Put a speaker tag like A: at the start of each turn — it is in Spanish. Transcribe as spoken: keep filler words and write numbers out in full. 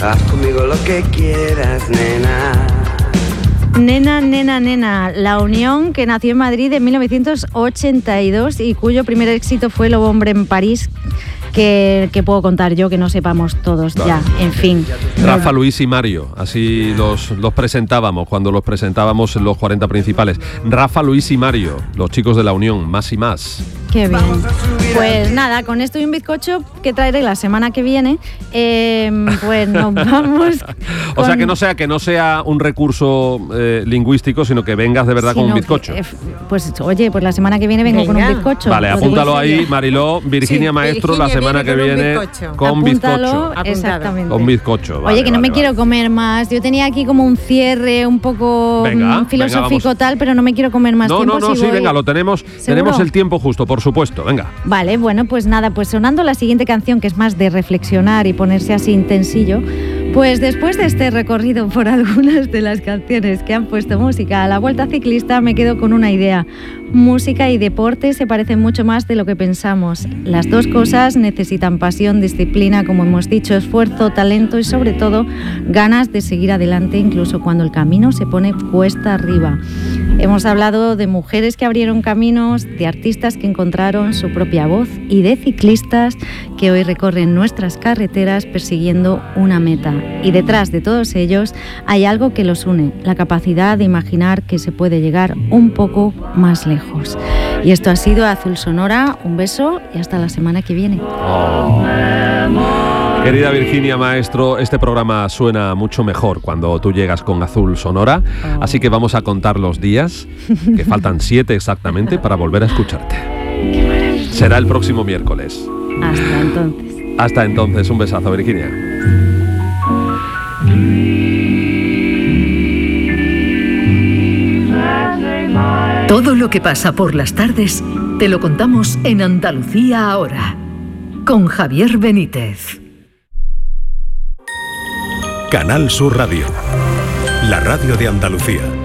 A: haz conmigo lo que quieras, nena.
B: Nena, nena, nena, La Unión, que nació en Madrid en mil novecientos ochenta y dos y cuyo primer éxito fue Lobo Hombre en París, que, que puedo contar yo, que no sepamos todos ya, en fin.
C: Rafa, Luis y Mario, así los, los presentábamos cuando los presentábamos en los cuarenta principales. Rafa, Luis y Mario, los chicos de La Unión, más y más.
B: Qué bien. Pues nada, con esto y un bizcocho que traeré la semana que viene, eh, pues nos vamos.
C: O
B: con...
C: sea, que no sea que no sea un recurso eh, lingüístico, sino que vengas de verdad
B: Sino
C: con un bizcocho.
B: Que, eh, pues oye, pues la semana que viene vengo Venga. con un bizcocho.
C: Vale, apúntalo ahí, Mariló, Virginia sí, Maestro, Virginia la semana que viene con, con bizcocho.
B: Exactamente.
C: Con bizcocho. Vale,
B: oye, que no
C: vale,
B: me
C: vale.
B: quiero comer más. Yo tenía aquí como un cierre un poco
C: venga,
B: filosófico
C: venga,
B: tal, pero no me quiero comer más
C: no,
B: tiempo.
C: No, no, no,
B: si
C: sí,
B: voy...
C: venga, lo tenemos.
B: ¿Seguro?
C: Tenemos el tiempo justo, por supuesto, venga.
B: Vale, bueno, pues nada, pues sonando la siguiente canción, que es más de reflexionar y ponerse así intensillo, pues después de este recorrido por algunas de las canciones que han puesto música a la Vuelta Ciclista, me quedo con una idea. Música y deporte se parecen mucho más de lo que pensamos. Las dos cosas necesitan pasión, disciplina, como hemos dicho, esfuerzo, talento y sobre todo ganas de seguir adelante incluso cuando el camino se pone cuesta arriba. Hemos hablado de mujeres que abrieron caminos, de artistas que encontraron su propia voz y de ciclistas que hoy recorren nuestras carreteras persiguiendo una meta. Y detrás de todos ellos hay algo que los une, la capacidad de imaginar que se puede llegar un poco más lejos. Y esto ha sido Azul Sonora, un beso y hasta la semana que viene.
C: Oh. Querida Virginia Maestro, este programa suena mucho mejor cuando tú llegas con Azul Sonora, oh. así que vamos a contar los días, que faltan siete exactamente, para volver a escucharte. Será el próximo miércoles.
B: Hasta entonces.
C: Hasta entonces, un besazo, Virginia.
D: Todo lo que pasa por las tardes te lo contamos en Andalucía ahora, con Javier Benítez.
E: Canal Sur Radio, la radio de Andalucía.